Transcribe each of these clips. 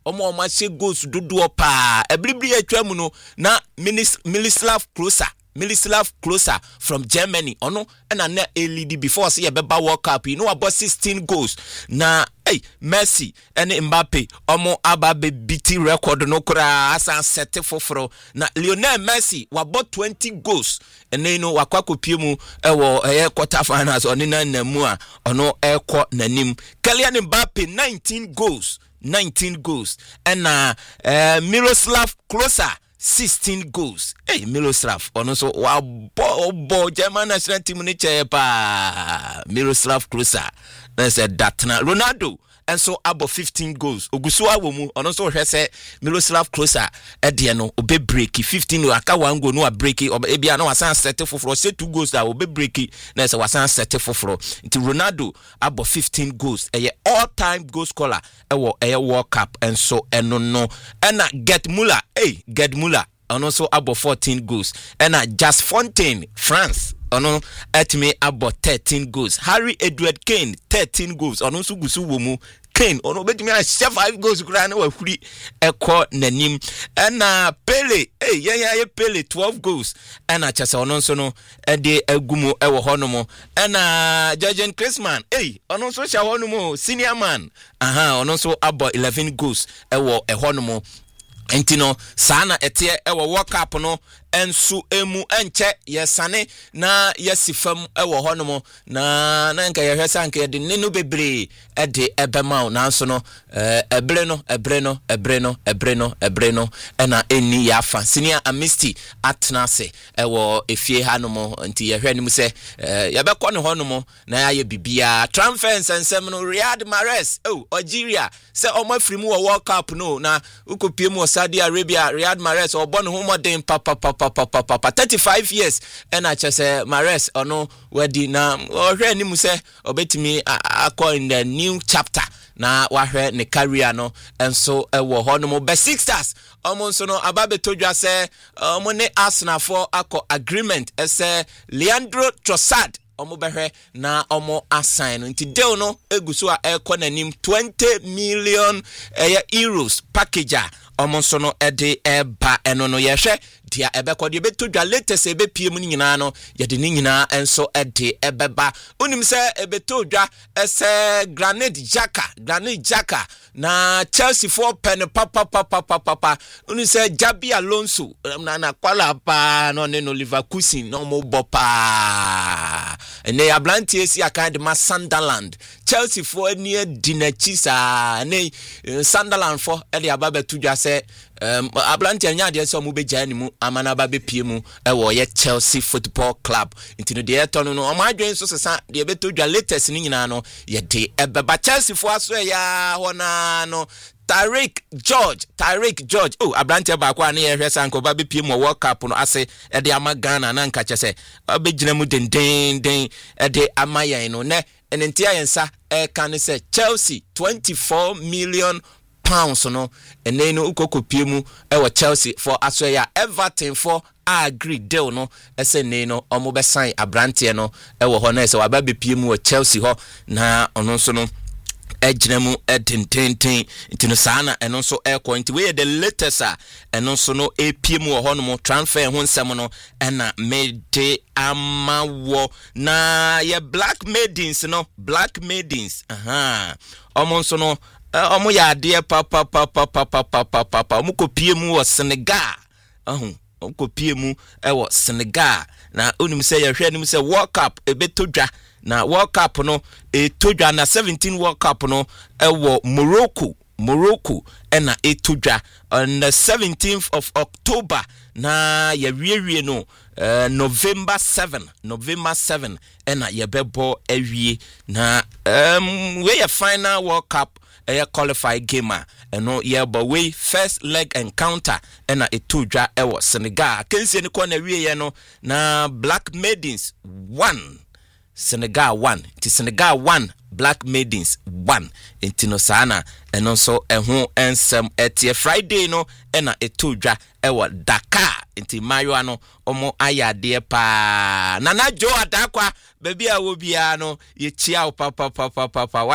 omo she goals dodo pa eblibri atwa mu no na Miroslav Klose from Germany ono na na lead before say beba World Cup you know about 16 goals na Messi and Mbappe omo ababe biti record no kura asan set foforo na Lionel Messi wabot 20 goals and you know wakwakopie mu ewo quarter finals oni na mu a ono ekọ nanim. Kylian Mbappe 19 goals and Miroslav Klose 16 goals. Miroslav ono so wa bo German national team ni chepa Miroslav Klose na said that na Ronaldo and so about 15 goals ogusu awomu ono so hwe se Miroslav Klose de no obe break 15 aka one goal no a break ebia na wasan set foforo say 2 goals that obe break na say wasan set foforo nti Ronaldo about 15 goals all time goal scorer World Cup and so eno no na Gerd Müller ono so about 14 goals and Just Fontaine France ono etime about 13 goals. Harry Edward Kane 13 goals ono so gusu womu Kane ono betime a 5 goals kura na wafuri ekọ nanim na Pele Pele 12 goals na chasa ono so no de agumo ewo honomo na Jurgen Klinsmann ono so sha honomo senior man ono so about 11 goals ewo honomo entino sana etie ewo World Cup no ensu emu enche yesane na yesifam ewo honomo na nka yehwesa nka de nenu bebre de ebema na nso no ebre no na eni ya fa senior Amnesty atnase ewo efie hanomo nti yehwe nimu se yebekọ ne honomo na ya bibia transfers ensem no Riyad Mahrez Algeria se omafiri mu World Cup no na ukopie mu Saudi Arabia Riyad Mahrez obon ho modern papa 35 years and I just say Mahrez ono wedi na ohwe ni mu se obetimi akọ in the new chapter na wahwe ne career no enso ewo hono be Sixers omonso no ababe todwa se omo ne Arsenal for akọ agreement ese Leandro Trossard omo behwe na omo assign nti deal no eguso a ekọ nanim 20 million euros package omonso no ede eba eno no yehwe dia ebekọ de betodwa latest ebepie mu nyina no yede ni nyina enso ede ebeba onim se ebetodwa ese Granit Xhaka na Chelsea for pen papa onim se Jabi Alonso na kwala pa no ne no Leverkusen no mo bopa ene ablantie si akande ma Sunderland Chelsea for near dinachisa ne Sunderland for ede ababe tudwa se ablantie nya de so mo beja ni mu amana ba bepie mu ewo ye Chelsea Football Club intino de eto no o ma adwen so sesa de betodwa latest ni nyina no ye de ebeba Chelsea fo aso ya hona no Tariq George ablantie ba kwa na ye hwe sanko ba bepie mu World Cup no ase e de ama Ghana na nka chese abegina mu den e de amayan no ne enentia yensa e kan se Chelsea 24 million pounds no eneno ukokopie mu ewo Chelsea for asoya Everton for agree deal no ese no omo be sign abrante no ewo ho na ese wa ba bepie mu wo Chelsea ho na ono so no ejinemu edintenten intino sana eno so ekọ nti we the latest eno so no epiem wo ho no transfer ho nsem no na mede amawo na ye Black Maidens omo so no omo ya de papa omo kopie mu wo Senegal kopie mu ewo Senegal na onim se ye hwe nim se World Cup ebetodwa na World Cup no etodwa na 17 World Cup no ewo Morocco na etodwa on the 17th of October na ye wie no November 7 na ye bebo awie na we ye final World Cup qualify gamer no ye bo we first leg encounter na etodwa ewo Senegal kense ni ko na wie ye no na Black Maidens 1 Senegal 1 ti Senegal 1 Black Maidens 1 intino sana eno so eho ensem etie Friday no na etodwa ewo Dakar nti mayo ano omo ayade pa nana jo adakwa baby a wo bia no ye chia papa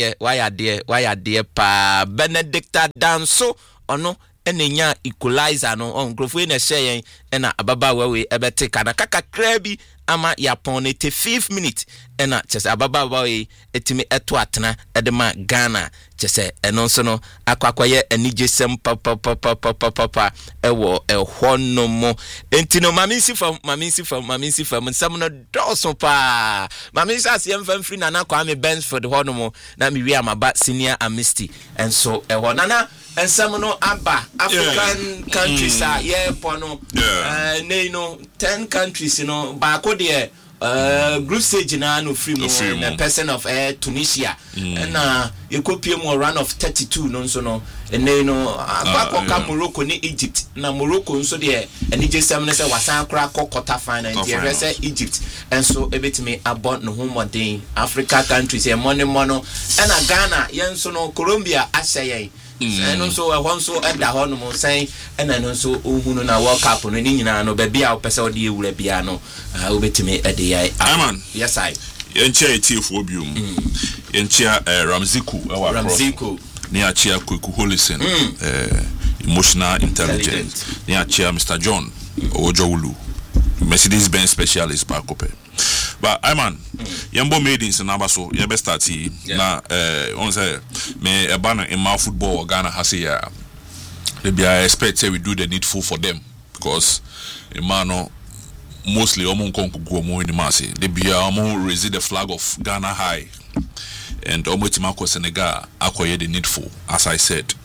wayade pa Benedicta Danso ono enenya equalizer no on grofwe na hye ena ababa we ebete kana kakakra bi ama yapon ete 5 minutes ena chese ababa we etimi eto atena edema Ghana chese eno nso no akwakoye anigesem papa ewo ehwonomo entino maminsi fam nsam no doso pa maminsi asem fam free nana Kwame Bensford honomo na mi wi amaba senior amnesty enso eho nana ensam no aba African countries pono no 10 countries ba ko de group stage na no free mo the person of Tunisia na ekopie mo run of 32 no so no no akwa Morocco ni Egypt na Morocco nso de eni jesam ne se wasan kra quarter final and the say Egypt enso ebetimi abon no homodin Africa countries e mono na Ghana yenso no Colombia aseye and so I want so at the honor saying and then so who na World Cup no ni nyina no baby a pesa odi ewura bia no obetimi at the man yes I yenchia etifo biom yenchia Ramziku ni achia Kweku Holisen emotional intelligence ni achia Mr. John Ojowulu Mercedes-Benz specialist pa kope. But man, yambo made in Sanabaso, you best start na on say me a banner in my football Ghana has a maybe I expect say we do the needful for them because mano mostly omon konku mo in the mass they be omon raise the flag of Ghana high and omotimako Senegal akoye the needful as I said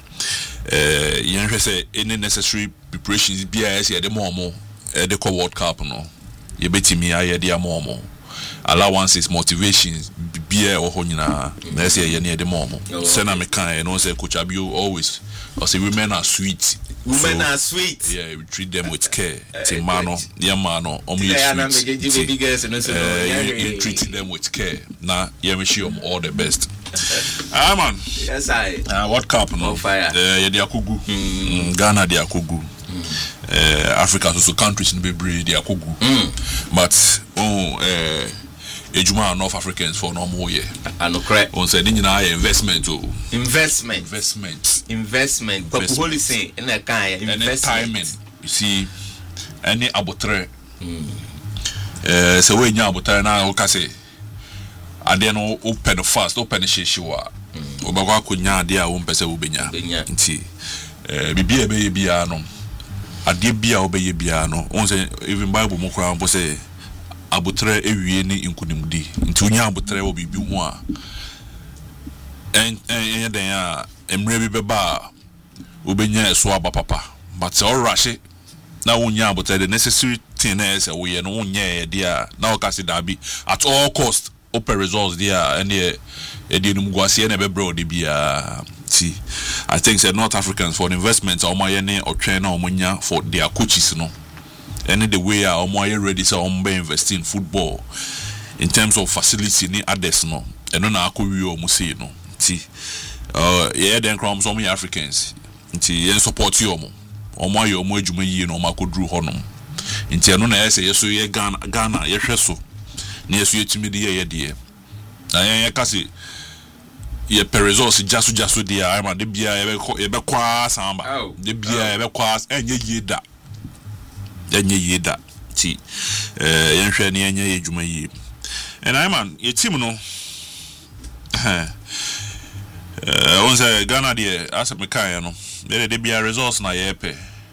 you say any necessary preparations BIS the more the World Cup no you betimi aye dia more allowances motivations beer or honina na say ye near the more sena me kan no say Coach Abio always or say women are sweet yeah we treat them with care timano ya mano you treating them with care na ye wish you all the best man yes I World Cup no ye dia kugu Ghana dia kugu Africa so countries in Bebre they are kugu but ejuma North Africans for no more year no correct on say ni na investment but holy say in a kind investment timing you see any abotre so we nya abotre na o ka say ade no open fast open shishiwa obakwa kunya ade a wo mpese wo benya nti bibia be bia no ade bia obeye bia no on say even Bible mo kra mpo say abotre ewie ni inkunimdi nti unya abotre wo bibi ho a en den a emre bi beba obenya eso aba papa but all rush na unya abotre the necessary thing na say wo ye no unya ye dia na o ka se dabi at all cost open results there and e dey numguase na be bro de bia ti I think say North Africans for investments o ma ye ne otwen na o munya for their coaches no and the way are ready to invest in football in terms of facility ni others no and no na akọwi o mu say no ti yeah then come some Africans nti yen support you omo ayo omo adwuma yi no makodru honom nti no na yese yeso ye Ghana ye hweso na yeso yetimi de ye de na yen kase ye peresos jasu de ama de bia ye be kwa samba de bia ye be kwa enye yeda ti yenhwe ne enye adwuma yi and I man your team no on say Ghana de as me kan no de bia resource na yepe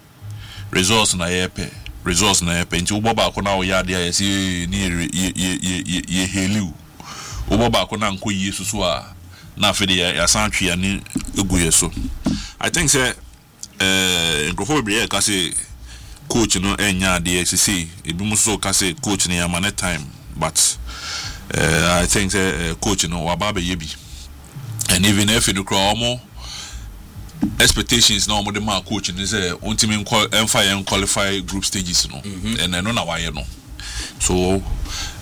nti wo ba ko na wo ya de ya si ni ye heliu wo ba ko na nko yi susu a na afede ya santwe ya ni egu yeso I think say grofo be ka say coach no enya de XC ebi muso ka say coach ne amane time but I think coach no wababa yebi and even if you crow expectations no more the man coach is ultimate qualify group stages no and no na why no so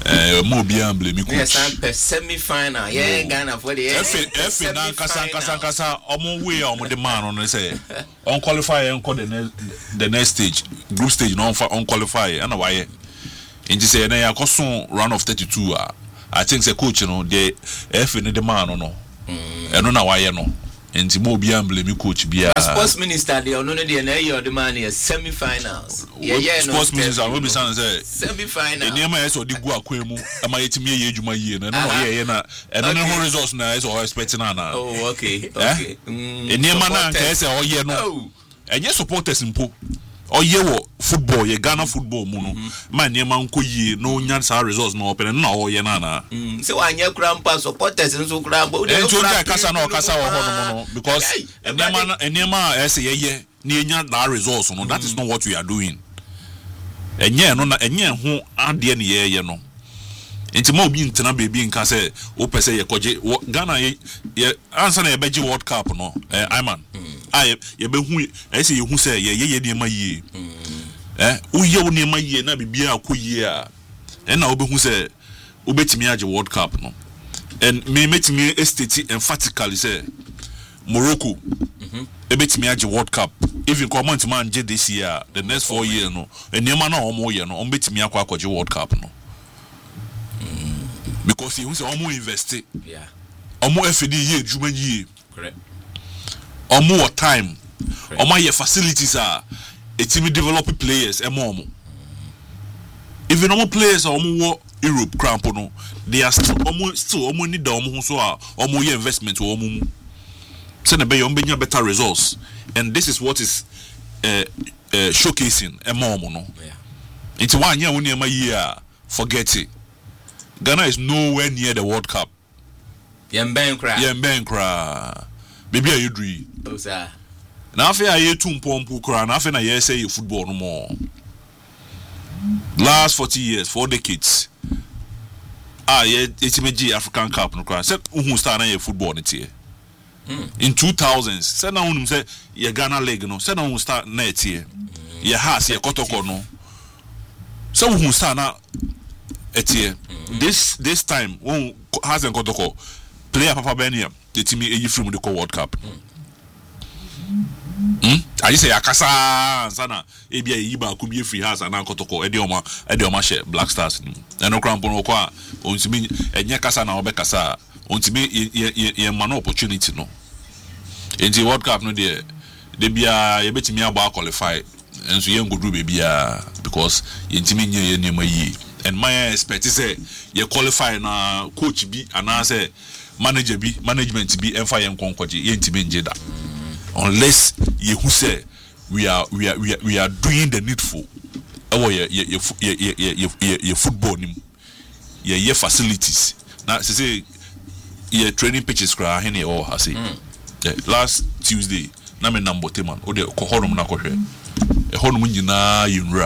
mo bi am blame coach yes semi final yeah Ghana for the F na kasa omo way omo the man on say on qualify and call the next stage group stage no on qualify and why nti say na ya koso round of 32 I think say coach no the F ni the man no eno na why no nti mo bi am blame coach bia sports minister dey no dey na your the man is semi finals yeah sports minister we be say semi final eni ma yeso di gu akwa mu ama yetimi ye adwuma yie na no ye na eno ne ho results na is expecting na oh okay eni ma na nka say o ye no enye supporters mpo oye wo football ye Ghana football mu no ma niema nko yie no nya sa results no open na oye na se wanye krampa supporters nso krampa o dey kasa na okasa wo hono no because niema ese ye na nya that results no that is not what we are doing enye no na enye ho ade ne ye no enti ma obi ntena baby nka say o pese ye koje Ghana ye answer na ye beji World Cup no Iman ye be hu say ye hu say ye niema yie o ye wo niema yie na bibia akoyie a na obi hu say obetimi age World Cup no and me metimi estate emphatically say Morocco ebetimi age World Cup even comment man je this year the next 4 years no niema na omo ye no betimi akwaje World Cup no because he say omo invest omo FD ye adwuma yie correct omo time omo ye facilities a team develop players omo even omo players omo wo Europe cramp no they are still omo need omo so omo ye investment omo mu say na be yo benya better results and this is what is showcasing omo no it's one year when you year forget it. Ghana is nowhere near the World Cup. Yemben kra. Baby are you dream? Oh sir. Now after I hear 2 mpompu kra, now after na year say football no more. Last 40 years, 4 decades. Etimeji African Cup no kra. Say who start na football net here. In 2000s, say na who say ye Ghana league no. Say na who start net here. Ye has ye Kotoko no. Say who start na etie this time when has en Kotoko player Papa Benia the team eyi from the World Cup I just say akasa sana ebia yi ba ku bi free house ana Kotoko e de oma share Black Stars no cramp no kwa ontimi enye kasa na obekasa ontimi ye man opportunity no in the World Cup no de bia ye betimi agba qualify enso ye ngodu be bia because yentimi nye ye nema yi and my expect say you qualify na coach bi and say manager bi management bi emfa ye nkonkwaje ye ntime nje da unless you who say we are doing the needful ye football nim ye facilities na say ye training pitches kra hene all ha say last Tuesday na me nambote man o de ko honum na kohwe e honum nyina yinra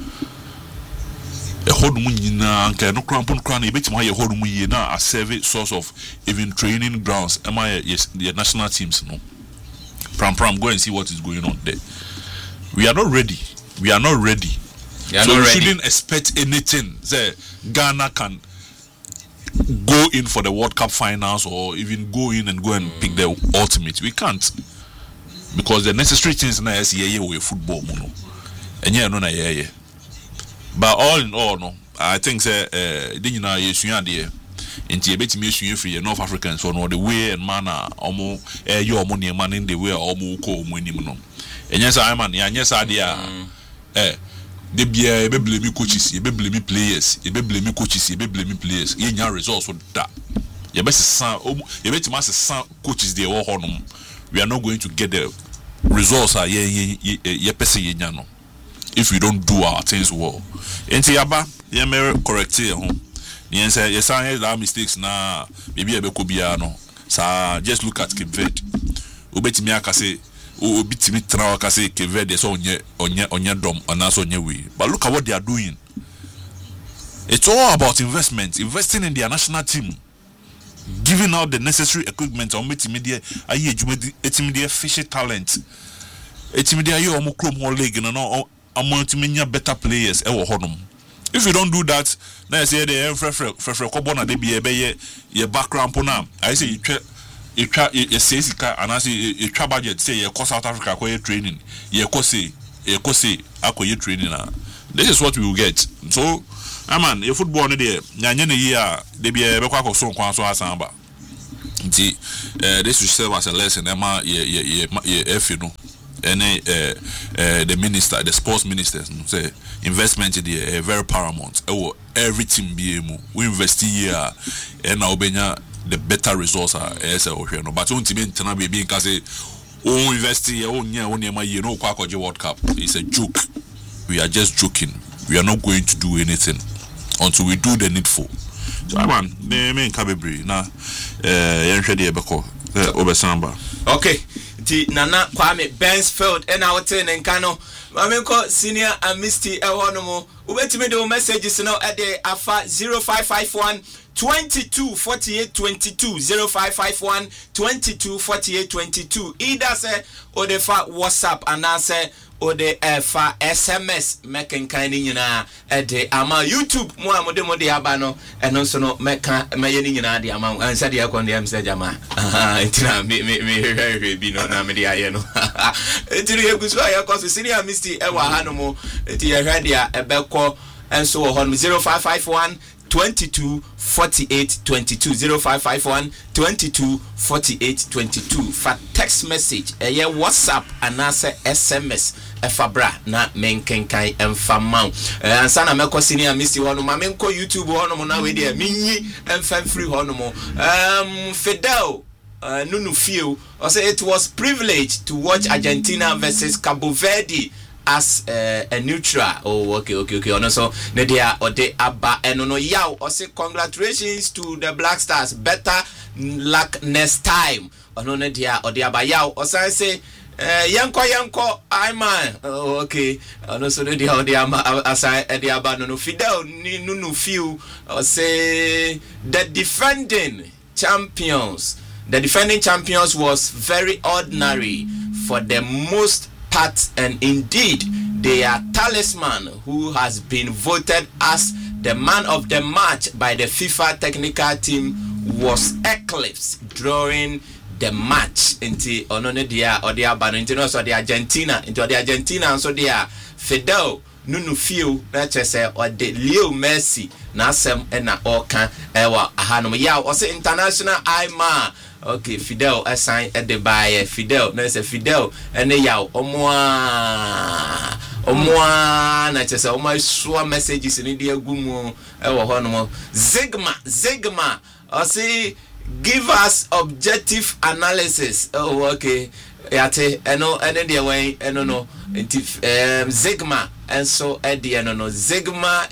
a hodum nyina nka no krampon kran e betima ye hodum yie na a serve source of even training grounds am I the national teams no pram go and see what is going on there. We are not ready so we shouldn't expect anything say Ghana can go in for the World Cup finals or even go in and pick the ultimate. We can't because the necessary things na yes ye we football no enye no na ye. But all in all, no, I think say you know yesuya de enti ebetimi yesuya free North Africans so no the way and manner omo you omo ne man in the way omo ko omo anim no. Enye sa man ya nya sa de de bia e be blame coaches, e be blame players, e be blame coaches, e be blame players. Ye nya results so that. Ye be san ye betimi san coaches dey wo honum. We are not going to get the results ye pese ye nya no. If we don't do our things well. Enti yaba, ye may correct it home. Yen say yes our mistakes na maybe ebe ko bia no. Sa just look at Cape Verde. Obetimi aka say obitimi tra aka say Cape Verde so onye dom anaso onye we. But look at what they are doing. It's all about investment, investing in their national team. Giving out the necessary equipment on media aye etimi fishy talent. Etimi dey aye omo krom ho league no amount many better players e wo honum If you don't do that, now I say the fresh carbon and they be your background pona. I say you say and I say you try budget say you cost South Africa for your training. You cost say your training. This is what we will get. So, man, your football there. Nyanya year they be a bekwa so kwan so asamba. This will serve as a lesson. Emma you know. Any the minister, the sports ministers say investment is very paramount. Everything be we invest here and now the better results are but ultimately be because invest here World Cup. It's a joke. We are just joking. We are not going to do anything until we do the needful. So man, me Kabebri na Obesamba. Okay. Nana Kwame Bensfield and our ten and Kano. Mamenko Senior and Misty Ewonomo. Ubetime do messages now at the AFA 0551 22 48 22 0551 22 48 22. Either say or the fa WhatsApp and answer or the fa SMS making kind yina at the ama YouTube mo amode abano and also no meka mayeni yina the ama answer the akon dem say jama itina me be no na me dia ye no itiri egusu aye cause senior Misty ewa hanomo iti ye hwede a ebekọ enso wo hon 0551 22 48 22 0551 22 48 22 for text message WhatsApp and answer SMS efabra na menkenkan emfamau ansana meko senior Misty hono ma menko YouTube hono na we dey minyi emfam free hono Fidel Nunu Fio I say it was privilege to watch Argentina versus Cabo Verde as a neutral. Oh, okay. On so Nadia or de Abba and no yaw or say congratulations to the Black Stars. Better luck next time. Or no Nadia or de Abba yaw or say Yanko I'm oh, okay. No so Nadia or de Abba aside the Abba no Fidel Nunu Few or say the defending champions. The defending champions was very ordinary for the most part, and indeed their talisman, who has been voted as the man of the match by the FIFA technical team, was eclipsed during the match. Into onone dia or dia banintino so the Argentina into the Argentina and so dia Fidel Nunu Fio let's say or the Leo Messi na sem na oka ewa ahanom ya o say international ima. Okay, Fidel assign at the buyer. Fidel, no, it's a Fidel, and a yaw, Omoa, I just say, my swa messages in India Gumo, Honomo, Zigma, I say, give us objective analysis. Oh, okay, Yate, and no, and then the way, and no, Zigma, and so at the end, no, Zigma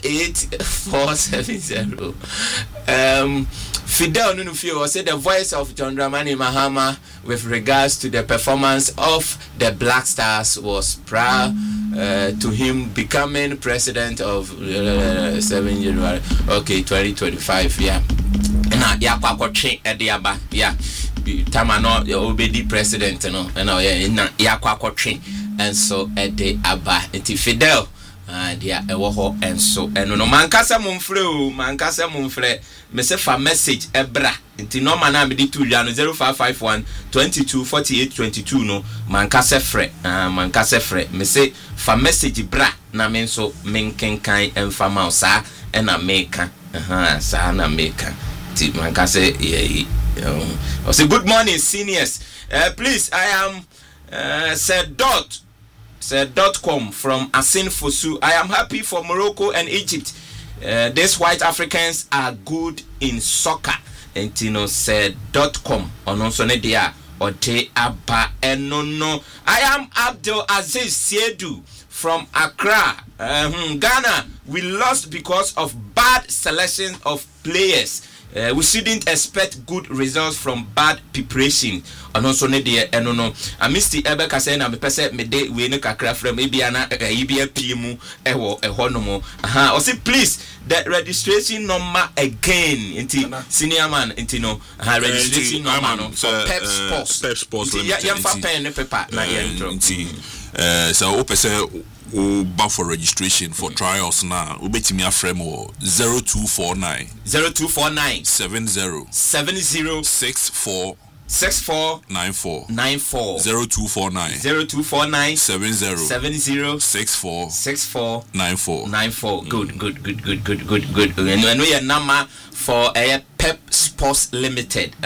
8470. Fidel Nunufio said the voice of John Dramani Mahama with regards to the performance of the Black Stars was prior to him becoming president of 7 January 2025. Yeah. And yeah, kwakwache ediaba. Yeah. Tamano obedi president no. And yeah, kwakwache and so ediaba. Enti Fidel dia ewo and so no mankasa mumfre me say for message ebra nti no man na me di 0551 22 48 22 no mankasa frɛ me say for message bra na me so menkenkan emfama sa na meka sa na meka ti mankasa I say good morning seniors, please I am Said.com from Asin Fosu. I am happy for Morocco and Egypt. These white Africans are good in soccer. And Tino said.com. Also Nedia Ote Abba Enono. I am Abdul Aziz Siedu from Accra, Ghana. We lost because of bad selection of players. We shouldn't expect good results from bad preparation. And also Nedia Enono. I missed the Ebeka saying I'm a person me day we no kakra from maybe ana EBA PMU ewo ehonomo. Or say please that registration number again into senior man into no registration number no for Pep Sports. Pep Sports Limited. Yeah, pen paper na so open back for registration for trials now. We bet me a frame 0249 70 64 94 0249 70 64 94. Good. And we are number for a Pep Sports Limited.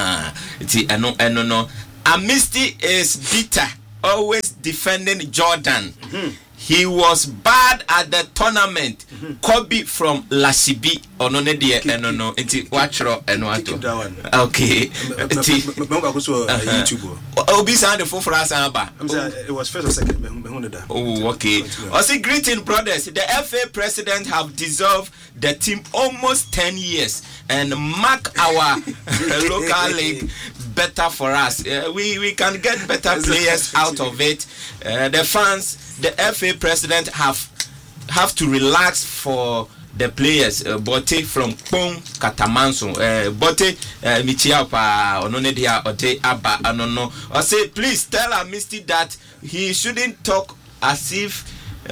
No. Amisty is bitter, always defending Jordan. He was bad at the tournament. Kobe from Lasibi. Onone die eno enti wachro eno ato. Okay. YouTube. Obi sound the for us aba. It was first or second. Oh, okay. Also, greeting brothers. The FA president have dissolved the team almost 10 years and mark our local league better for us. We can get better players out of it. The fans, the FA president have to relax for the players. Bote from Pong Katamanso, Bote Michiapa, Ononedia, Ote Abba, Anono. I say, please tell Amisty that he shouldn't talk as if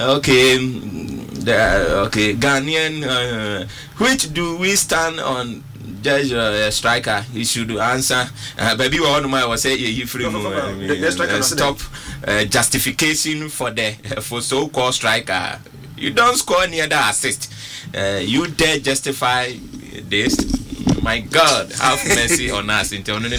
Ghanaian. Which do we stand on? Judge striker, he should answer. Baby, one of my was say you free stop justification for so-called striker. You don't score any other assist. You dare justify this? My God, have mercy on us. Into no.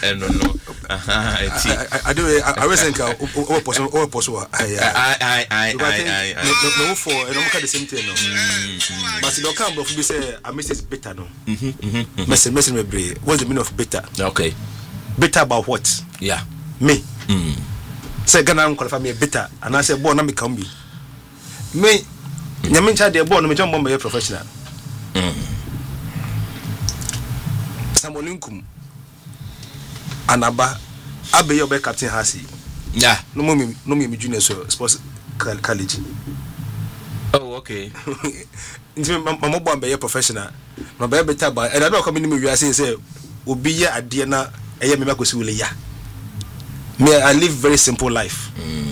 I do. I always think possible. I for I the same thing. But you don't come before we say I miss is bitter no. What's the meaning of bitter? Okay. Bitter about what? Yeah. Me. Say Ghana qualify me bitter and I say born na me can be. Me nyamincha de born me jump bomb be professional. Samolinkum Anaba Abe your captain Hasi. Yeah. No me junior sports college. Oh, okay. My mobile be professional. My baby better but and I don't come in me you say obi ya ade na eye me makosi wole ya. Me I live very simple life.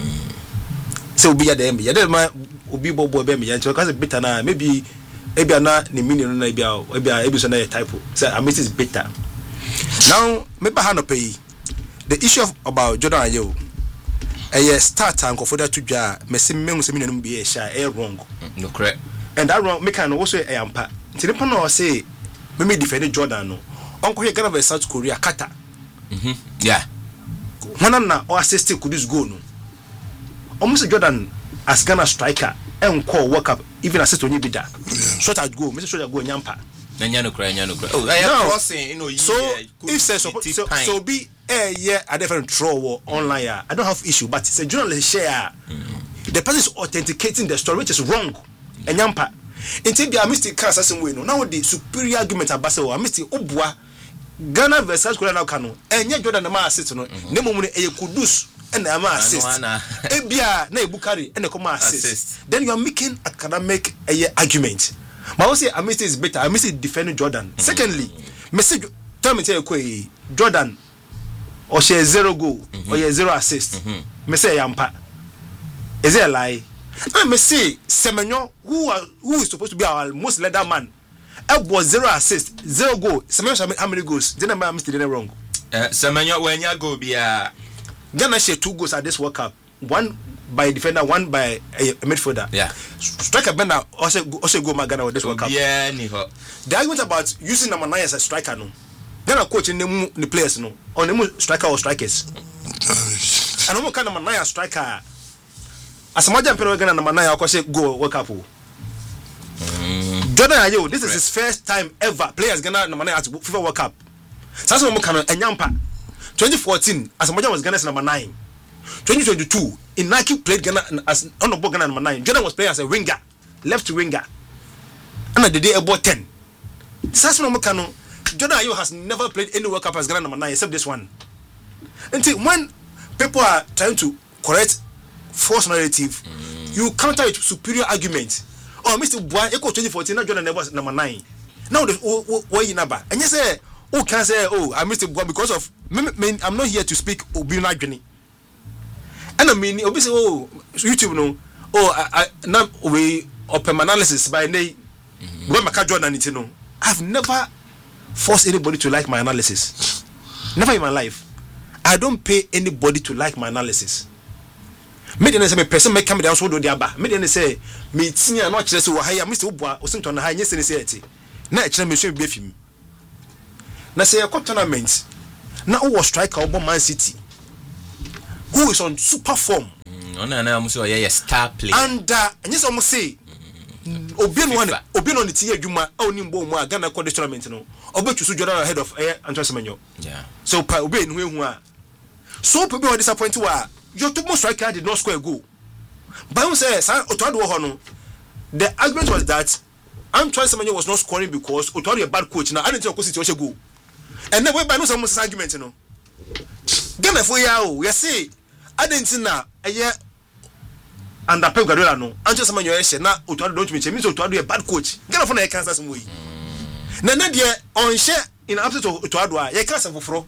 So obi ya dem ya dem obi bobo be me ya because better na maybe na ni million na ebi so na typo. So I miss is better. Now maybe ha no pay. The issue about Jordan Ayew. Start and for that to ja me se me be e sha wrong. No correct. And that wrong make can also ampa. Nti ne no say me defend Jordan no. Onko here Ghana vs South Korea kata. Yeah. One na or assist could this go no. Almost Jordan as Ghana striker and call work up even assist only bida. Shot at go, Mr. Shot go nyampa. Nyano cry. Oh, I am crossing, you know. So if so be a different throw online. I don't have issue, but it's a journalist share. The person is authenticating the story, which is wrong. And nyampa. Until the Amisty cast as way no. Now the superior argument about Amisty Obwa Ghana versus Korea now cano. And yet Jordan ma assist no. Nemo mun e kudus and ama assist. Ebia na ebukari and come assist. Then you are making academic argument. But I say Amisty is better. Amisty defending Jordan. Secondly, message tell me Jordan or share 0 goal or 0 assist. Me say yampa. Is it a lie? I me say Semenyo who is supposed to be our most leader man. Was 0 assist, 0 goal. Semenyo how many goals? Then I missed it wrong. Semenyo when you go be Ghana share 2 goals at this World Cup. One by defender, one by a midfielder. Yeah. Striker Bender also go Ghana with this World Cup. Yeah, the argument about using number 9 as a striker no. Ghana coach in the players no. On the striker or strikers. And no kind of number 9 as striker. As a major player Ghana number 9 of say go World Cup. Jordan Ayew, this is his first time ever players Ghana number 9 at FIFA World Cup. Sasa mo kan enyampa. 2014 as a major was Ghana's number 9. 2022 in Nike played Ghana as on the Ghana number 9. Jordan was playing as a winger, left winger. And the day about 10. Sasa mo kan Jordan Ayew has never played any World Cup as Ghana number 9 except this one. Until when people are trying to correct false narrative, you counter it with superior argument. Oh, Mr. Boy, Echo 2014, not Jordan was number 9. Now the way in number. And you say, oh, can I say, oh, I Mr. Boy because of I'm not here to speak Obina Johnny. And na me obi say oh YouTube no I na we open analysis by nay when maka Jordan it no I've never forced anybody to like my analysis. Never in my life. I don't pay anybody to like my analysis. Me dey say me person make come down so do dey aba. Me dey say me tinya no kire say wo haya Mr. Obua osinto na ha nye se ne say eti. Na kire me so be afim. Na say your tournament na wo striker obo Man City who is on super form. Ona na am say oye star player. And nye say mo say obi no ne tie adwuma a oni mbo mu a Ghana call this tournament no. Obetu so Jordan ahead of Antoine Semenyo. Yeah. So pa obi enu ehu a. So people were disappointed wa your top most striker did not score a goal. But who says the argument was that Antoine Semenyo was not scoring because Otuado a bad coach. Now I didn't tell Kosi to go. And then we by no some argument, you know. Ghana for ya we say I didn't know a year under Pep Guardiola no. Antoine Semenyo na Otuado don't mean Otuado a bad coach. Ghana for na Kansas way. Na na dia on share in absence of Otuado ya Kansas for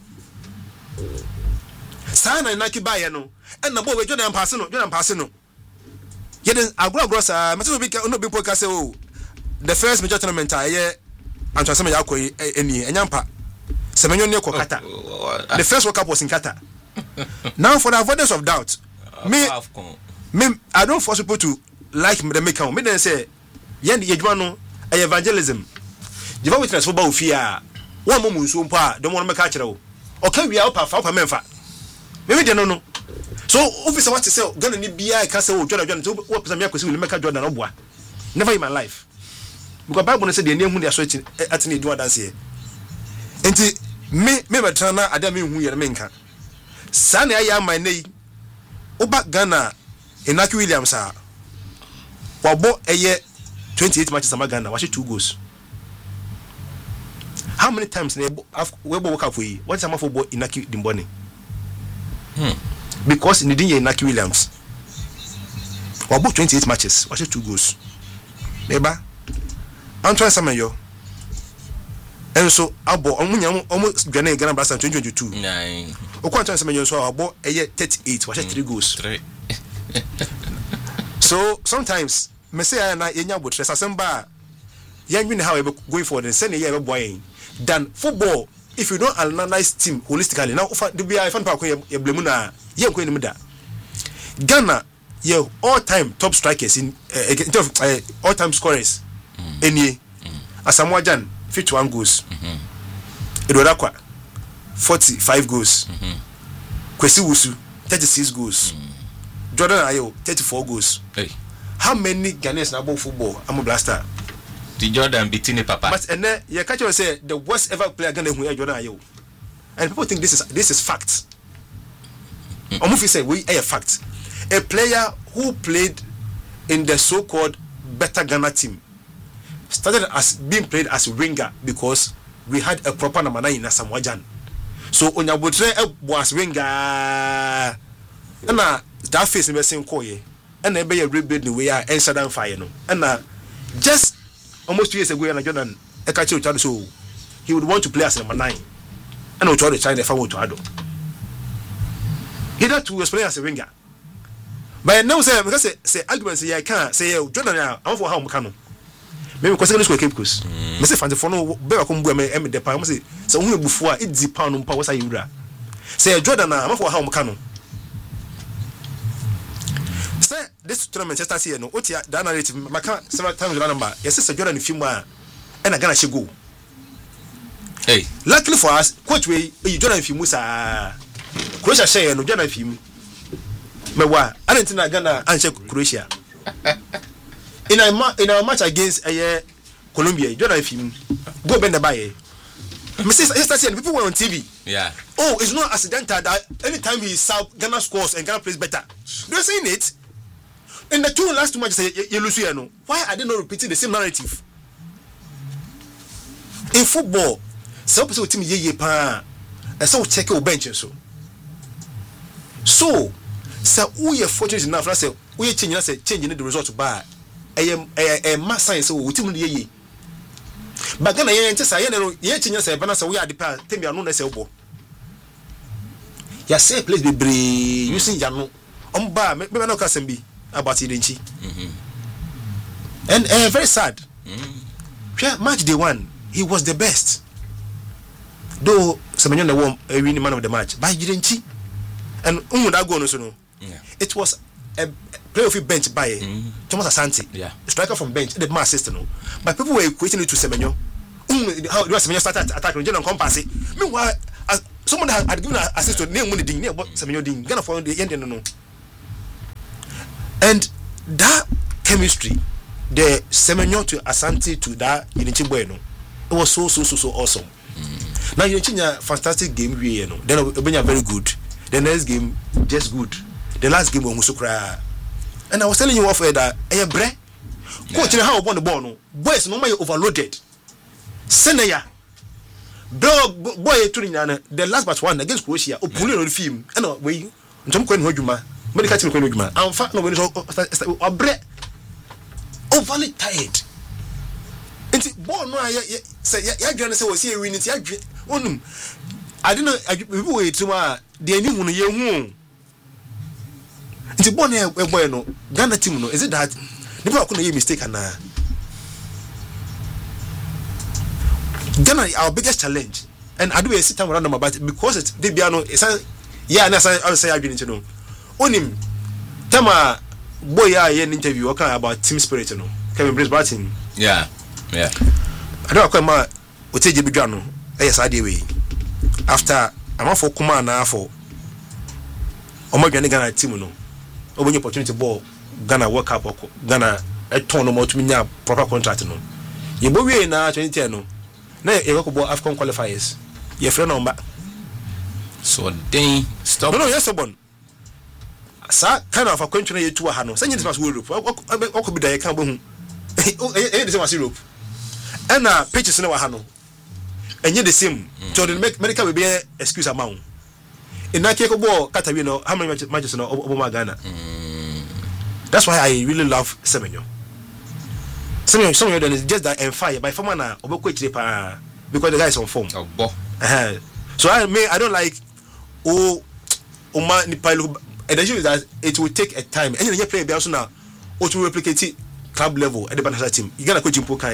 Sana na kibaye no and na boy we Jordan pass no ye den agro sa mete obi no be podcast say oh the first major tournament Antoine Semenyo akoyi eni enyampa Semenyo ne Qatar. The first World Cup was in Qatar. Now for the avoidance of doubt me I don't force people to like me make am me then say ye edwuma no evangelism Jehovah Witness football fear one mo nso mpo a dem won make a kire wo okay we are up for memfa maybe they no so officer what to say Ghana ni bia ka say o Jordan so what person me akwesi will make Jordan oboa never in my life because Bible say the name hu dey so at na do dance here enti me betra na ada me hu yere me nka sa na ya my nei oba Ghana Inaki Williams a wabo 28 matches ama Ghana wa 2 goals. How many times we work up for you? What's the for Inaki Dimboni? Because in the day Inaki Williams, about 28 matches, watch 2 goals. Neighbor, Antoine Semenyo, and so Abo almost Ghana Blast 2022. Antoine Semenyo so about 38, watch 3 goals. So sometimes, me say I na yenya bo tres asemba. Young win how going forward and send a year boy. Than football, if you don't analyze team holistically, now the BI fan park you blame na ye ko ni da. Ghana ye all-time top strikers in all-time scorers. Enie Asamoah Gyan 51 goals. Edward 45 goals. Kwesi Wusu 36 goals. Jordan Ayew 34 goals. Hey. How many Ghanaians na about football? I'm a blaster. The Jordan beating papa. But and then you catch say the worst ever player Ghana who Jordan Ayew. And people think this is fact. Omufi say we a fact. A player who played in the so-called better Ghana team started as being played as a winger because we had a proper number 9 in Asamoah Gyan. So Onyabotre was winger. And that face me saying koye. And be a rebuild the way I answer down fire no. And just almost 2 years ago, and Jordan Ekachi Otuado so he would want to play as number 9. And Otuado trying to find Otuado. He had to play as a winger. But now say because say argument say I can't say Jordan I for how mukano. Maybe because I go Cape Coast. Me say fancy for no be ko mbu me de pa me say so hu ebufu a edi pa no mpa wo say wura. Say Jordan I for how mukano. Say this tournament just here no otia that narrative maka several times the number yes say Jordan film a na Ghana she go. Hey, luckily for us coach we Jordan film sa Croatia share no Jordan film me wa Argentina Ghana and Croatia in our match against Colombia Jordan film go bend the buy me say yesterday people were on TV. Yeah. Oh, it's not accidental that anytime he serve Ghana scores and Ghana plays better. They're saying it. In the last 2 matches, you lose no. Why are they not repeating the same narrative? In football, some people team ye pa, and so check your bench so. So, we are fortunate enough. I say we changing the result to buy. A mass science so we team ye. But Ghana ye just say ye change say bana say we are the pa team ya no na say obo. Ya say place be using Jano. Omba me no kasembi about Idenchi. And very sad. Match day 1, he was the best. Though Semenyo the one winning man of the match, but Idenchi. And that go no so no. It was a player of bench by Thomas Asante. Yeah. Striker from bench, the man assistant. No. But people were equating it to Semenyo. How do Semenyo started attacking General Compass? Meanwhile, someone had given an assist to name one ding near what Semenyo ding. Gonna find the end no. And that chemistry, the Semenyo to Asante to that Idenchi Bueno, it was so awesome. Now you change a fantastic game, you know. Then Obenya very good. The next game just good. The last game was so cry. And I was telling you off that coach how won the ball no. Boys normally overloaded. Senaya. Boy the last batch one against Croatia. Opulin on the film. And we Tom Queen Hojuma. Medical team Queen Hojuma. I'm fat no when overly tired. And ball no say ya was here winning I didn't know people wait to the new one ye hu. It's born here no Ghana team no is it that people are couldn't mistake and Ghana our biggest challenge and I do a sit down around about it because it they be no it's yeah and I say I didn't know onim tema boy ya interview about team spirit no Kevin Prince Barton yeah I don't come oteje bidwa no yes I dey way after I'm for kuma na for Ghana team no obenye opportunity ball Ghana World Cup Ghana a turn no to nya proper contract no ye bo we na 2010 no na e go ball African qualifiers ye friend number so then stop no yes bon sa kind of a country ye to ha no say this was Europe what could be there can bo hu this was Europe and pitches no ha no enye the same Jordan medical will be excuse amount in that case ball Catawino how many matches no Obama Ghana. That's why I really love Semenyo then is just that and fire by former na because the guy is on form. So I don't like Oma Nipalo and the issue is that it will take a time and you play be also now or to replicate it club level at the national team. You gonna coach Impoka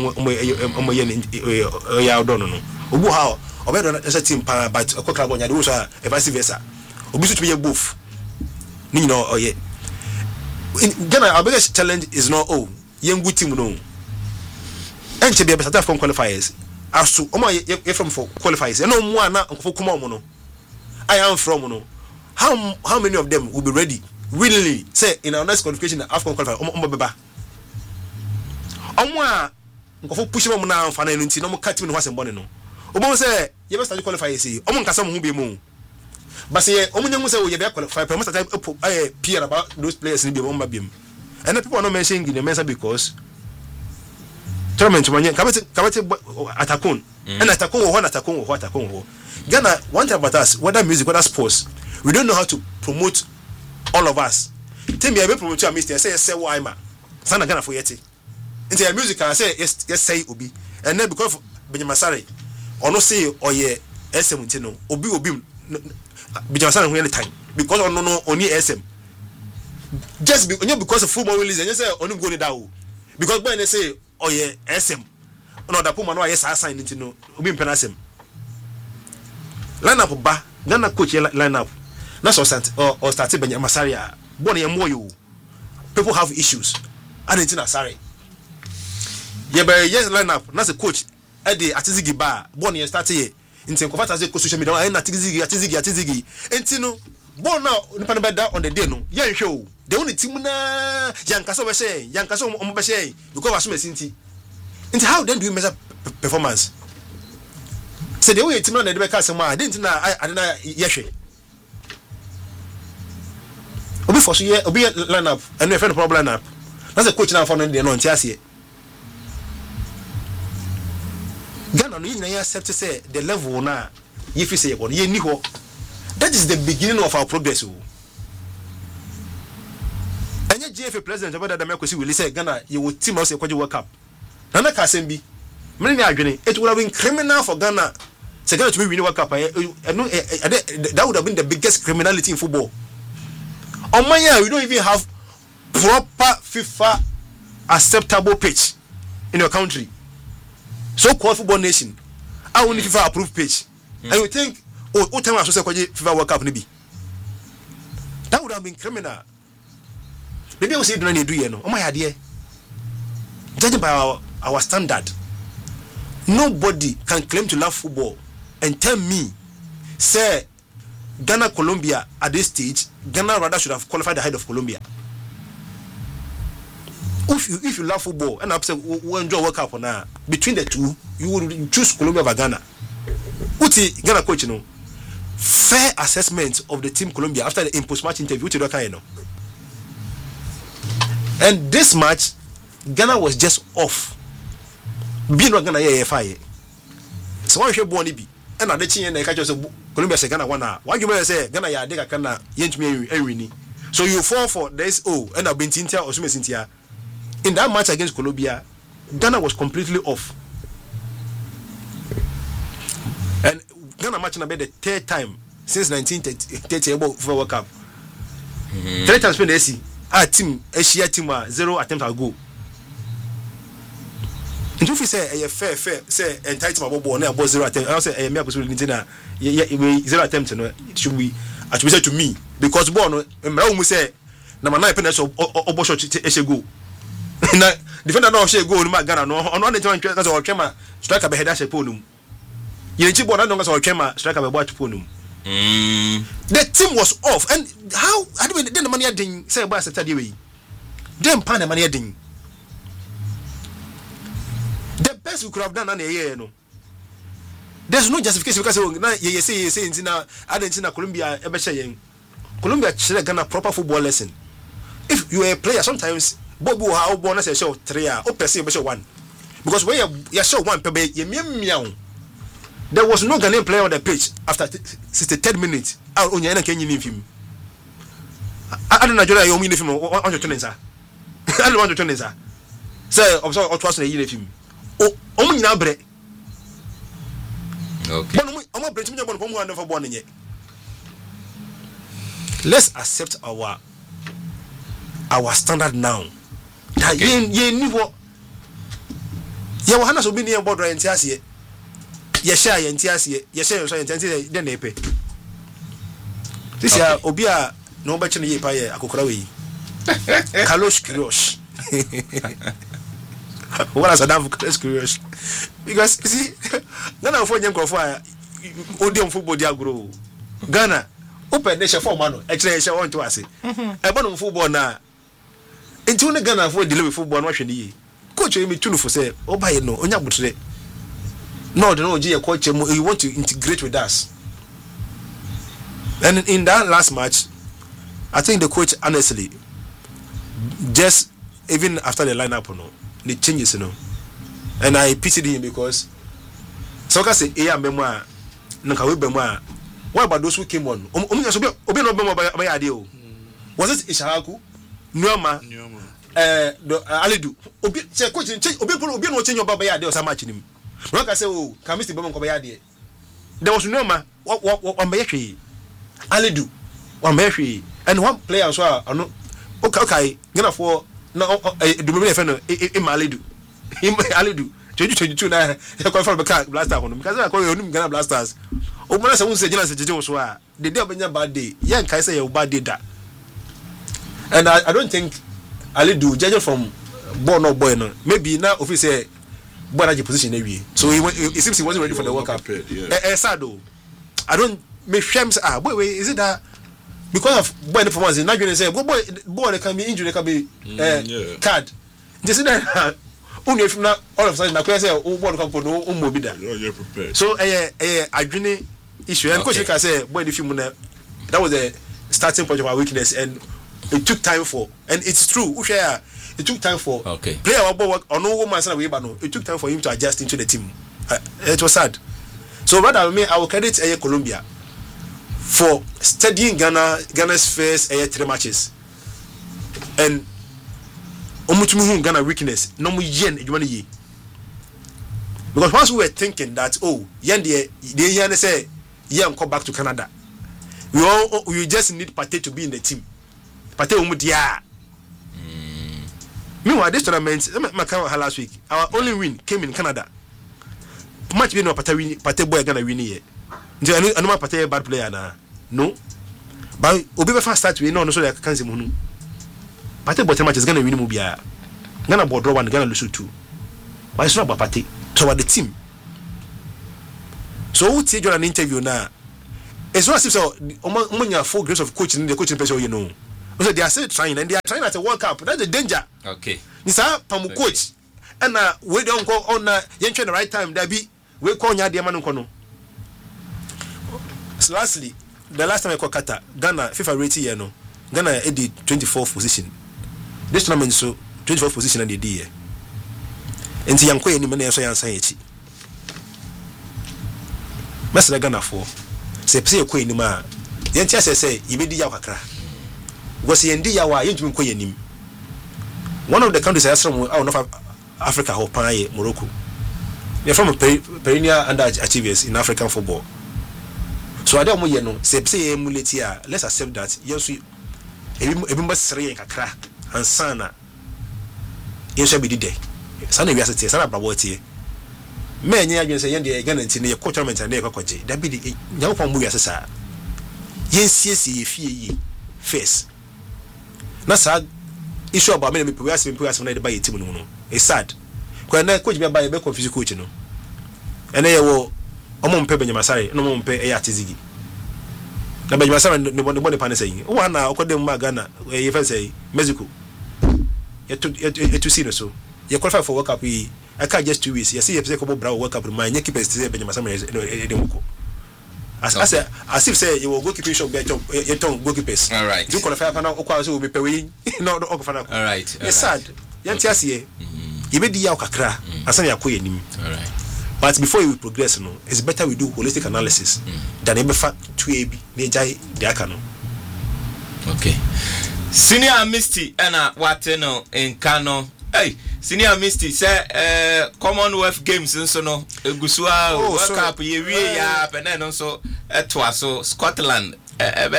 no Obu how Obedo national team but a club on Yadusa vice versa. Obu to be both. You know oh yeah. In Ghana our biggest challenge is not young good team no. And to be a better from qualifiers. As to you from for qualifiers. No more na for come on no. I am from no. How many of them will be ready willingly say in our next qualification African qualifier beba. Omwa nkofo push mo na amfa na nti no mo ka team no hwasem bone no. Obo say you best start qualify say omo nkasa mo hu be mo. But say omo nyamu say we be qualify per most time peer about those players ni be mo mabiem. And the people are not mentioning in the mensa because tournament manye kabate atakon and atakon Ghana one thing about us whether music whether sports we don't know how to promote all of us. Tell me I be promote your mister say why ma sana Ghana for yeti into your music I say yes say obi and then because Benjamin Sare or no say or ye SM no obi Benjamin Sare any time because no only SM just because of football release and you say only go down because when they say oh yeah SM no that puma no yes sign into no obi mpena SM line up ba Ghana coach line up na so or start Benjamin Sare born ye more you people have issues and it's na Sare ye be yes line up na say coach e dey atizigi ba born ye start ye into confata say social media na atizigi enti no born now nipa no better on the day no ye hwe the only team na yankaso be say yankaso omo be say because waso mesinti into how then do you measure performance say the way team na dey be ka say ma didn't na adena ye hwe obi for so ye obi line up and no friend problem line up na say coach na for no dey no ntiase Ghana no yin na accept say the level na ye fi say ye ni ho. That is the beginning of our progress. And yet GFA president about that America will say Ghana you will team us a World Cup. Nana Kasembi. It would have been criminal for Ghana. Say Ghana to be winning World Cup. That would have been the biggest criminality in football. On my year, we don't even have proper FIFA acceptable pitch in your country. So called football nation. I only FIFA approved pitch. And you think, oh, what time I should say FIFA World Cup maybe? That would have been criminal. Maybe I will say do you know? Oh my idea. Judging by our standard, nobody can claim to love football and tell me, say, Ghana, Colombia at this stage, Ghana rather should have qualified ahead of Colombia. If you love football and upset when enjoy World Cup now, between the two, you would choose Colombia over Ghana. What's the Ghana coach, you know? Fair assessment of the team Colombia after the post-match interview, what you know? And this match, Ghana was just off. Being Ghana, yeah. So why should Bonnie be? And I did see and I catch us Colombia say Ghana one. Why you may say Ghana ya deka kana yent me every. So you fall for this and I've been Tintia or Sumesintia. In that match against Colombia, Ghana was completely off. And Ghana match about the third time since 1930 about FIFA World Cup. 3 times when they see our team, Asia team 0 attempt at goal. And if you say a fair say entitled about 0 attempt, I say a mere possibility 0 attempt it should be attributed to me because born and say number 9 penalty or Osho go. Na defender no share goal no Ghana no on the time because or twema striker be header ponum ye chi ball no because or twema striker be boat ponum the team was off and how do we then the money adin say boy Saturday way dem pan the money adin the best we could have done na year no there's no justification because na ye say na Argentina Colombia e be share yen Colombia share Ghana proper football lesson. If you are a player sometimes Bobo how bonus a show 3 or person be show 1 because when you show 1 per you meow there was no Ghanaian player on the pitch after 63rd minute out on your Kenyan film. I don't know you mean film on your turn sir. I don't want to turn sir. Say observe or trust the year film. Oh na bre. Okay. I'm not bringing me for born yet. Let's accept our standard now. Ye ni wo ye wo hana so bi ni e bodo enti ase ye share ye enti ase ye share so enti den na epe this ya obi a no ba chine ye pa ye akokora we Carlos Queiroz what as Adam Carlos Queiroz because you see Ghana for nyem krofo a odium football dia grow Ghana open the chef for mano e kire she won to ase e bono football na enti one Ghana for deliver football no hwe ni coach me tunu for say obaye no onya butre no the no je coach you want to integrate with us. And in that last match I think the coach honestly just even after the lineup no the changes and I pitied him because so say e ambemu a nka we bemu a what about those who came on obi no bemu ba ya de o was it Isharaku Nuama Alidu obi say coach obi no change oba ba ya de o sa match nim no ka say o Kamisi bemu ko ba ya de there was Nuama one ba yehwe Alidu one ba yehwe and one player so ano okay Ghana for no do me fe no Alidu Alidu 2022 na e ko fa be blaster hono because I call you Ghana Blasters o mo na se won se Ghana se jeje so a the day obenya bad day yen kai say your bad day da. And I don't think Alidu judging from born or boy no maybe now office say boy na position na wie so it seems he wasn't ready for the World Cup. Sad though I don't make shames boy wait is it that because of boy performance na you say boy can be injured can be card just that only if not all of a sudden I say World Cup no mo bi da you're prepared so adwene issue and coach can say boy the film that was the starting point of our weakness and it took time for and it's true it took time for player or no woman say we no it took time for him to adjust into the team. It was sad. So rather I will credit Colombia for studying Ghana's first 3 matches and omutumu Ghana weakness no mu yen edwuma ye because once we were thinking that yen the yen say yen come back to Canada we just need Partey to be in the team Pate Umudia. Meanwhile, this tournament, last week, our only win came in Canada. Match being no Pate boy gonna win here. I know Pate bad player now. No. But Obi first start we no so that can see Munu. Pate boy match is gonna win Mubia. Ghana board draw one, Ghana lose 2. But it's not about Pate. So about the team. So who take you an interview now? It's not as if so among 4 grades of coaching, the coaching person, you know. So they are still trying, and they are trying at a World Cup. That's the danger. Okay. Nisa Pamu coach. And we don't go on you the right time, there be we call ya the man kono. So lastly, the last time I called Qatar, Ghana FIFA rating you know. Ghana at the 24th position. This tournament so 24th position and the day. And the young queen in many so answer it. Master Ghana for say queen in ma. The entire say you be the yakra. Was in the yawa you queen him. One of the countries I from out of Africa or Morocco. They're from a perennial underachievers in African football. So I don't know, say emulate here. Let's accept that. Yes, we everybody say kakra and sana. You shall be the day. Sana we are saying sana braboti. Men you say yen dey Ghana tin your coach tournament and dey kwaje. That be the young from we asesa. Yes fie face. Na sa issue about many people we ask when they buy a team no. It's sad. When coach be buy be confuse coach no. And they wo omo mpe Benjamin Masare no mo mpe e atizigi. Na Benjamin Masare no body pan say. O na okodem ma Ghana e fa say Mexico. You to see no so. You qualify for World Cup I can't just 2 weeks. You see, you say come World Cup. My keepers say Benjamin Masare as if say you will go keeping shop get your goalkeepers. All right. You qualify for now. Will be paying. No, all right. It's sad. Yantiasi. You be the yakra. Asan yakoye nim. All right. But before we progress, no, it's better we do holistic analysis than ever fact 2AB. Nejai diakano. Okay. Senior Misty and what no in Kano. Hey, Senior Misty say Commonwealth Games so no Gusua World Cup ye ya and then also so Scotland and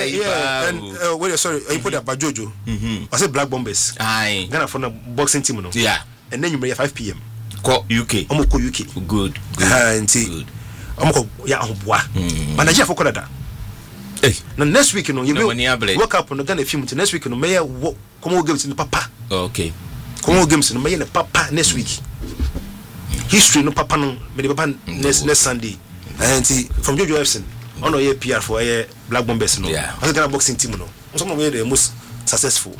wait sorry I put up by Jojo I said Black Bombers Ghana for the boxing team no yeah and then you may 5 p.m. Ko UK Omoko UK good and see Omoko ya ohboa but Nigeria for Canada hey now next week you know you will work up on the Ghana film next week you know may Commonwealth Games in papa okay Commonwealth Games no may na papa next week history no papa no me papa next Sunday and see from Jojo Efson on a PR for a Black Bombers no yeah I think boxing team no some of the most successful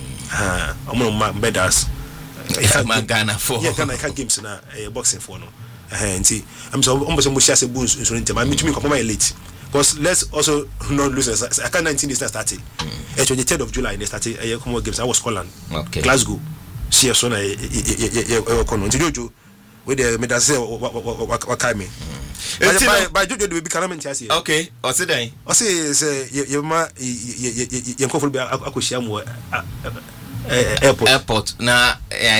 among medals Ghana for Ghana games na boxing for no and see I'm so almost mo share say boons so ntem I mean to me come late because let's also not lose I can't 19 days started 23rd of July they started Commonwealth Games I was Scotland okay Glasgow see so na kono Jojo with the medals wakame by Jojo the be calamity as here okay o say den o say you ma you confo be akoshia mo airport na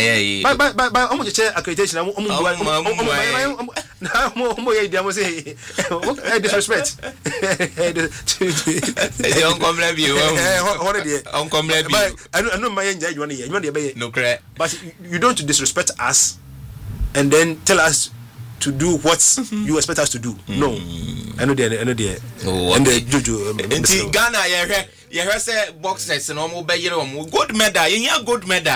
by almost check accreditation na ye dia mo say disrespect they don't come let you what dey come let you I know my enjoy you dey be no correct but you don't disrespect us and then tell us to do what you expect us to do no I know there and the Jojo Ghana you hear say boxers no mo be yere o gold medal you hear gold medal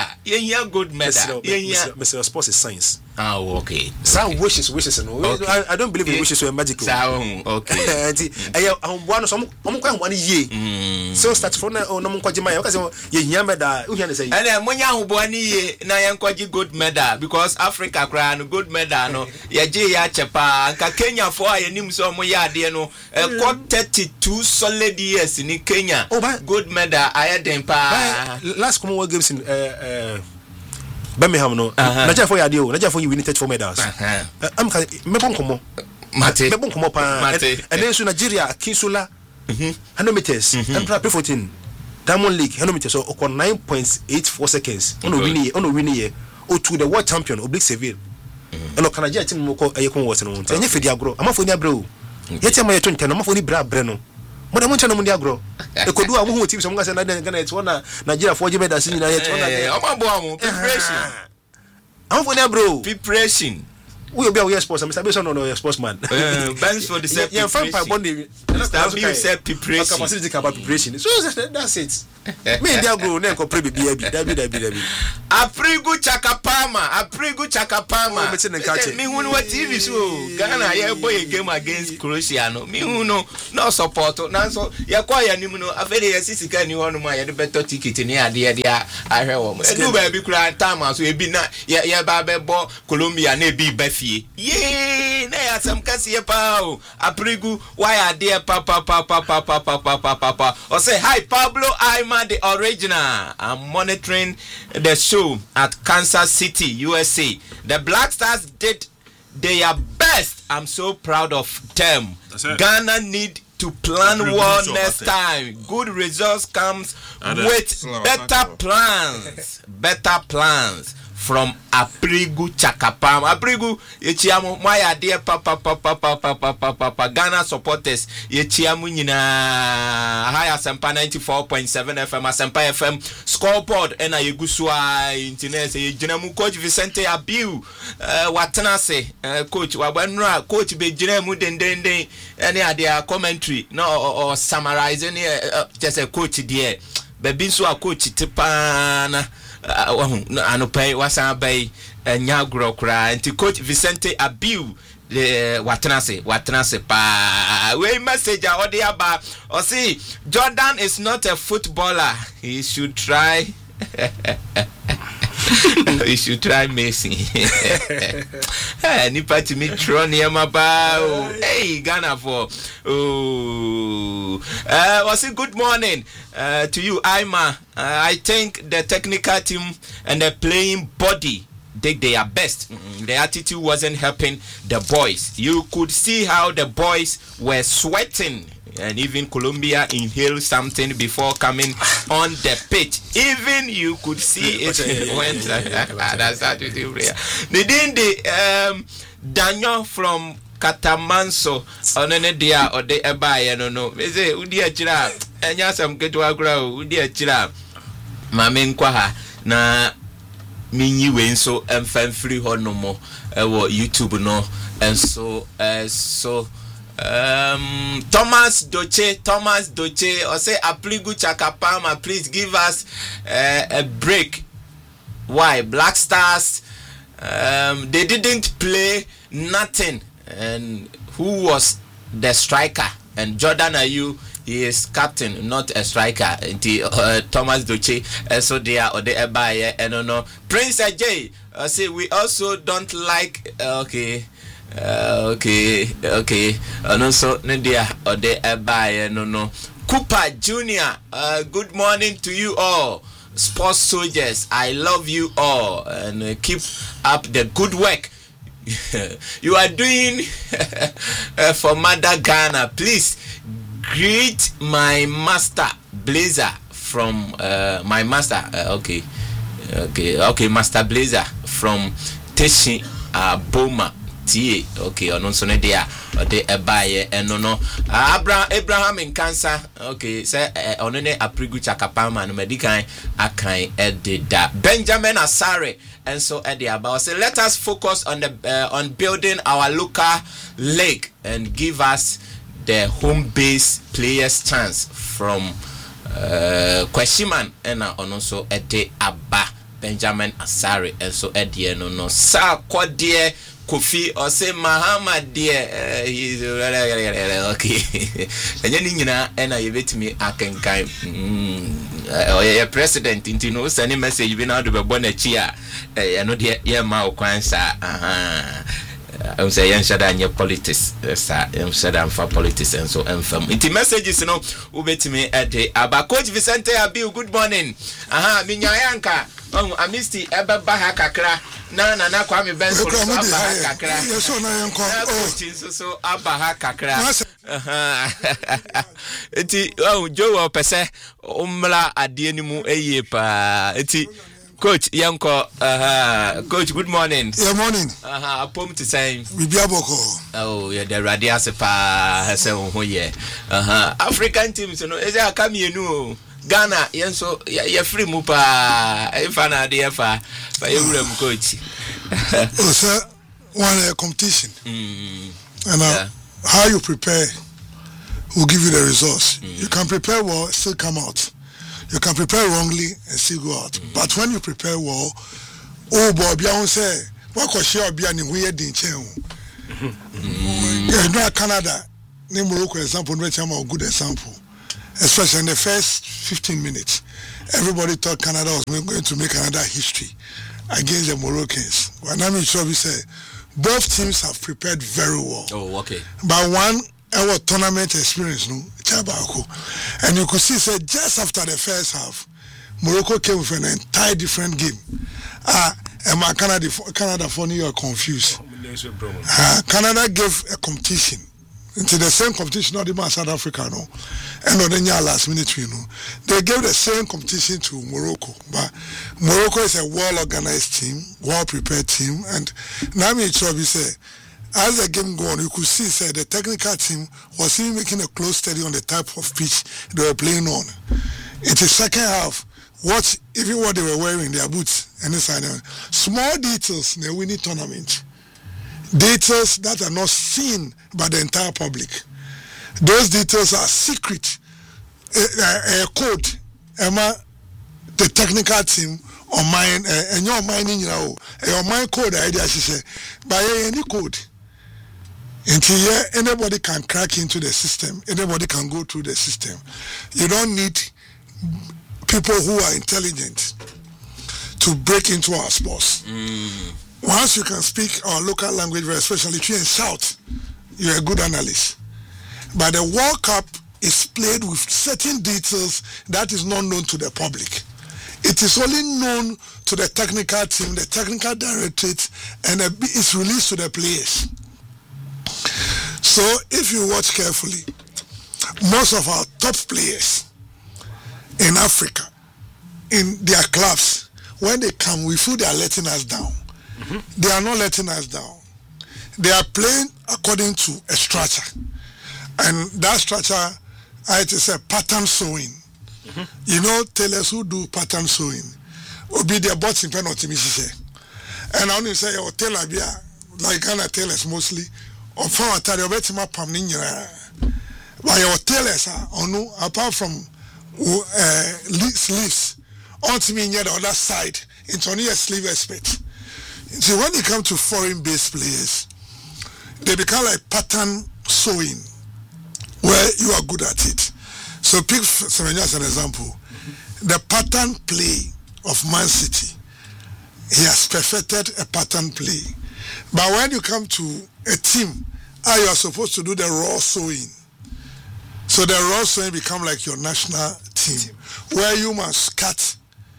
Mr. Sports is science okay some wishes no I don't believe in wishes were magical okay one some kwa one ye so start for no mo kwaje mai because you hear medal you hear say and monya hobo ani ye na yan kwaje gold medal because Africa kra no gold medal no ye je ya chepa nka Kenya for ayenim so mo ya ade no 32 solid years in Kenya good medal ayeden pa last Commonwealth Games in Birmingham no Nigeria for yadio Nigeria for you win 34 medals am ka me bon komo pa and then so Nigeria Kinsula 100 meters and play 14 Diamond League 100 meters so 9.84 seconds on win here o to the world champion Oblique Seville and Nigeria team mo ko ayekon was no enye fedi agro amafo ni abre o yeti am ye 20 no amafo ni bra no But I want to know Mundia grow. The Kodua who teams some guys and then it's one Nigeria for Jibeda seen preparation. I'm for bro. Preparation. We will be our sports. Mr. Bison on your sportsman. Thanks for the set. Yeah, fine by Bondi. Mr. said preparation. Capacity about preparation. So that's it. Me and their grow name called baby. Aprigu Chakapama. Me who know what TV show. Ghana, yeah, boy, a game against Croatia. Me who know no support. Now, so you're quite a new. A very assistant can you on my better ticket in here. I heard. No baby cry time. So you be not. Yeah, Babe, Colombia, maybe Beffy. Yay, there are some Cassia Pao. Aprigu, why are there Papa? Or say, hi, Pablo, I'm the original. I'm monitoring the show at Kansas City, USA. The Black Stars did their best. I'm so proud of them. Ghana need to plan well next time. Good results comes with better plans. Better plans. From Aprigu Chakapam. Aprigu, Yechiamu, my idea, Papa, Ghana supporters, Yechiamu, Higher Sempa 94.7 FM, Sempa FM, scoreboard, and Ayugusua, Internet, Jenamu, Coach Vicente Abiu, Watanase, Coach, Wabanra, Coach Bejinamu, then, any idea commentary, no, or summarizing, just a coach, dear. Bebinsu a coach, Tipana. Anopai wasan bay nyagro kra anti coach Vicente Abiu watenase pa we message odi aba o say Jordan is not a footballer, he should try you should try Messi. Nipa to me Tronium about hey Ghana for was it good morning to you Ima. I think the technical team and the playing body did their best. The attitude wasn't helping the boys. You could see how the boys were sweating. And even Colombia inhaled something before coming on the pitch. Even you could see it went. That's how to do it. Daniel from Catamanso on an idea or the Abaya, no. They say, Udia Chira, and Yasam get to grow, Udia Chira. Mamin Kwaha, na Mini Wenso and Fan Free Honomo, YouTube no, and so. Thomas Doche, or say Aprigu Chakapama, please give us a break. Why? Black Stars, they didn't play nothing. And who was the striker? And Jordan Ayew, he is captain, not a striker. Thomas Doche, so they are or they are by and no. Prince Ajay, say we also don't like. Okay. And also Nadia or the Abaya no. Cooper Jr. Good morning to you all. Sports soldiers, I love you all and keep up the good work you are doing for Mother Ghana. Please greet my master Blazer from my master. Okay, Master Blazer from Teshi Boma. Okay, on so dia or de ebaye no Abraham in cancer. Okay, say onene Aprigu Chakapama no medican akan edida Benjamin Asare and so about say let us focus on the on building our local league and give us the home base players chance from Kweshiman and also ede aba Benjamin Asare and so no sa kodie Kofi or say Muhammad dear he's okay. And then and I bet me I can kind or president into no sending message you been out of a bonnet cheer. I know dear ma kwansa I'm saying your politics I'm said I'm for politics and so from it messages no ubet me at the Coach Vicente Abiu good morning minyanka amisti eba baha kakra na Kwame Benson abaha kakra so abaha kakra eti Joe pese umla ade ni mu eye pa eti Coach Yanko, Coach, good morning. Good morning. Pom to say. We be able to. Oh, yeah, the Radia Sepa has a African teams, you know, is there come you know. Ghana, so you're free mupa. If I know the FA, by your coach. Oh, sir, one competition. And how you prepare will give you the results. You can prepare well, still come out. You can prepare wrongly and still go out. But when you prepare well, oh boy, I say, what could share be an weird in Canada, name Morocco example, which I'm a good example. Especially in the first 15 minutes, everybody thought Canada was going to make another history against the Moroccans. When I'm sure we say both teams have prepared very well. Oh, okay. But one our tournament experience, no, and you could see, say, just after the first half, Morocco came with an entire different game. And Canada for New York confused. Canada gave a competition. Into the same competition, not even South Africa, no, and not any last minute, you know. They gave the same competition to Morocco, but Morocco is a well-organized team, well-prepared team, and now me say, as the game go on, you could see, say, the technical team was even making a close study on the type of pitch they were playing on. In the second half, watch even what they were wearing, their boots, and this and that. Small details in a winning tournament. Details that are not seen by the entire public. Those details are secret. A code, the technical team on mine, and your mining, you know, your mind code idea, she said, by any code. Until here, anybody can crack into the system, anybody can go through the system. You don't need people who are intelligent to break into our sports. Once you can speak our local language, especially tree and shout, you're a good analyst. But the World Cup is played with certain details that is not known to the public. It is only known to the technical team, the technical directorate, and it's released to the players. So if you watch carefully, most of our top players in Africa, in their clubs, when they come, we feel they are letting us down. They are not letting us down. They are playing according to a structure. And that structure, it is a pattern sewing. You know, tailors who do pattern sewing will be their bots in penalty. And I only say, tailor, like Ghana tailors mostly, or for a tailor, but your tailors are, apart from sleeves, on to me near the other side, into only a sleeve aspect. So when it comes to foreign-based players, they become like pattern sewing, where you are good at it. So pick Semenyo as an example. The pattern play of Man City, he has perfected a pattern play. But when you come to a team, you are supposed to do the raw sewing. So the raw sewing become like your national team, where you must cut,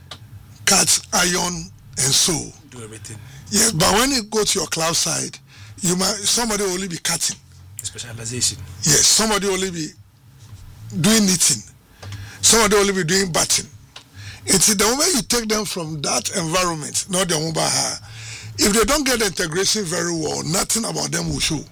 iron, and sew. Do everything. Yes, but when you go to your club side, somebody will only be cutting. Specialization. Yes, somebody will only be doing knitting. Somebody will only be doing batting. It's the moment you take them from that environment, not the Mubaha. If they don't get the integration very well, nothing about them will show.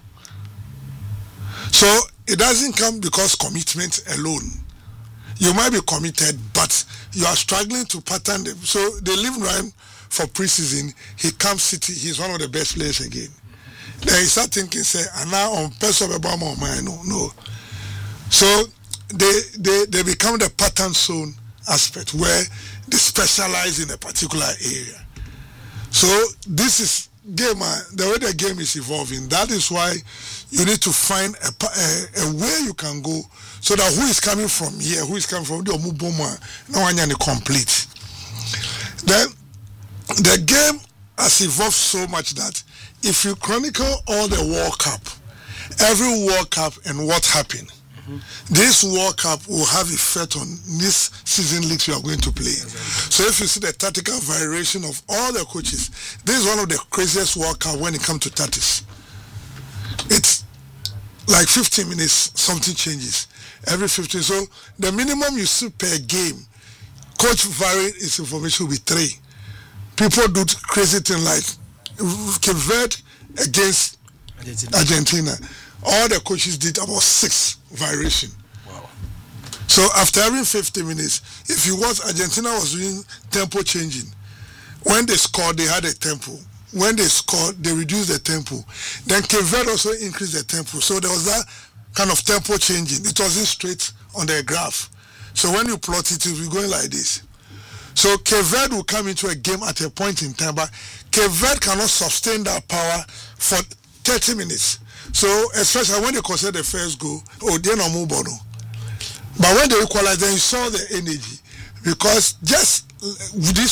So it doesn't come because commitment alone. You might be committed, but you are struggling to pattern them. So they leave Ryan for preseason. He comes City. He's one of the best players again. Then he start thinking, say, and now on person Obama, no. So they become the pattern zone aspect where they specialize in a particular area. So this is game. The way the game is evolving. That is why you need to find a way you can go so that who is coming from here, who is coming from the Omuboma, no one can complete. Then the game has evolved so much that if you chronicle all the World Cup, every World Cup and what happened, this World Cup will have effect on this season leagues we are going to play. So if you see the tactical variation of all the coaches, this is one of the craziest World Cup when it comes to tactics. It's like 15 minutes, something changes. Every 15. So the minimum you see per game, coach vary his information will be 3. people do crazy thing like Cape Verde against Argentina. All the coaches did about 6 variation. Wow. So after having 50 minutes, if you watch, Argentina was doing tempo changing. When they scored, they had a tempo. When they scored, they reduced the tempo. Then Cape Verde also increased the tempo. So there was that kind of tempo changing. It wasn't straight on the graph. So when you plot it, it will be going like this. So Cape Verde will come into a game at a point in time, but Cape Verde cannot sustain that power for 30 minutes. So especially when they consider the first goal, they're not move on. But when they equalize, then you saw the energy. Because just this